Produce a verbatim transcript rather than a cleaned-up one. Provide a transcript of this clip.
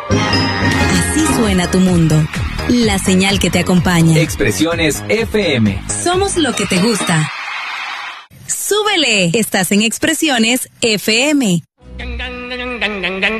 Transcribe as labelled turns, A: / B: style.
A: Así suena tu mundo. La señal que te acompaña.
B: Expresiones F M.
A: Somos lo que te gusta. ¡Súbele! Estás en Expresiones F M.